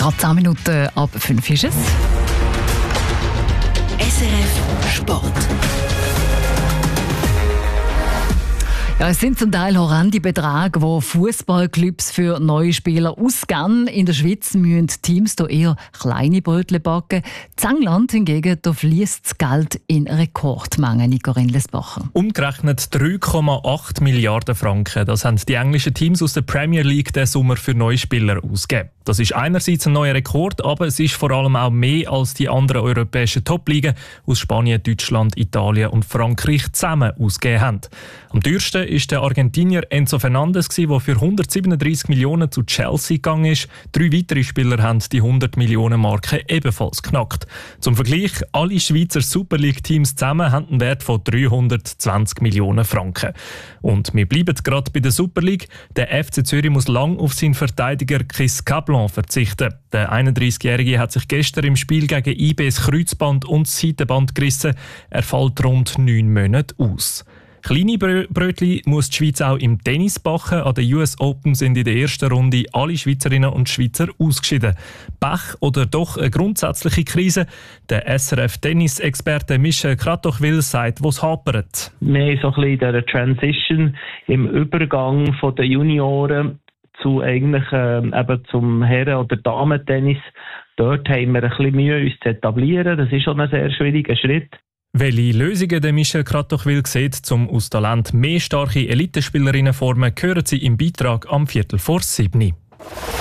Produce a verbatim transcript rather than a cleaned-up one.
Gerade zehn Minuten ab fünf ist es. S R F Sport. Ja, es sind zum Teil horrende Beträge, die Fußballclubs für neue Spieler ausgeben. In der Schweiz müssen Teams hier eher kleine Brötchen backen. In England hingegen da fließt das Geld in Rekordmengen. Corinne Lesbacher. Umgerechnet drei Komma acht Milliarden Franken. Das haben die englischen Teams aus der Premier League diesen Sommer für neue Spieler ausgegeben. Das ist einerseits ein neuer Rekord, aber es ist vor allem auch mehr als die anderen europäischen Top-Ligen aus Spanien, Deutschland, Italien und Frankreich zusammen ausgegeben haben. Am teuersten ist der Argentinier Enzo Fernandes, der für hundertsiebenunddreissig Millionen zu Chelsea gegangen ist. Drei weitere Spieler haben die hundert Millionen Marke ebenfalls knackt. Zum Vergleich, alle Schweizer Super League-Teams zusammen haben einen Wert von dreihundertzwanzig Millionen Franken. Und wir bleiben gerade bei der Super League. Der F C Zürich muss lang auf seinen Verteidiger Chris Caplon verzichten. Der einunddreißigjährige hat sich gestern im Spiel gegen I B das Kreuzband und das Seitenband gerissen. Er fällt rund neun Monate aus. Kleine Brö- Brötli muss die Schweiz auch im Tennis backen. An den U S Open sind in der ersten Runde alle Schweizerinnen und Schweizer ausgeschieden. Pech oder doch eine grundsätzliche Krise? Der S R F-Tennis-Experte Michel Kratochwil sagt, wo es hapert. Wir haben so ein bisschen in dieser Transition im Übergang von den Junioren zu eigentlich äh, eben zum Herren- oder Damen-Tennis. Dort haben wir ein bisschen Mühe, uns zu etablieren. Das ist schon ein sehr schwieriger Schritt. Welche Lösungen der Michel Kratochwil sieht, um aus Talent mehr starke Elitespielerinnen zu formen, hören Sie im Beitrag am Viertel vor sieben.